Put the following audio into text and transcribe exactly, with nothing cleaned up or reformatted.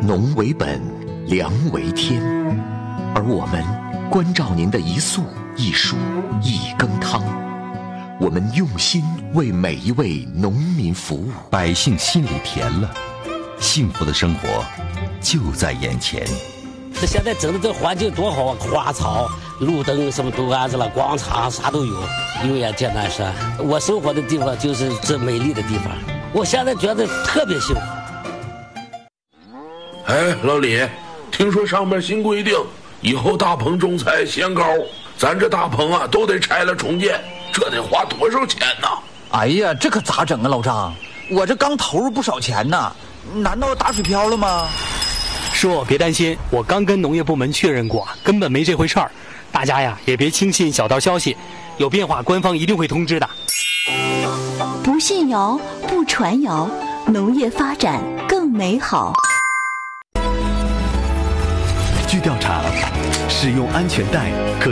农为本，粮为天，而我们关照您的一粟一蔬一羹汤，我们用心为每一位农民服务， 百姓心里甜了，幸福的生活就在眼前。 这现在整的这环境多好啊，花草、路灯什么都安置了，广场啥都有。永远见南山，我生活的地方就是这美丽的地方，我现在觉得特别幸福。 哎，老李，听说上面新规定，以后大棚种菜限高，咱这大棚啊都得拆了重建，这得花多少钱呢？ 哎呀，这可咋整啊，老张？我这刚投入不少钱呢，难道打水漂了吗？ 叔，别担心，我刚跟农业部门确认过，根本没这回事儿。大家呀，也别轻信小道消息，有变化官方一定会通知的。 不信谣，不传谣，农业发展更美好。 据调查，使用安全带可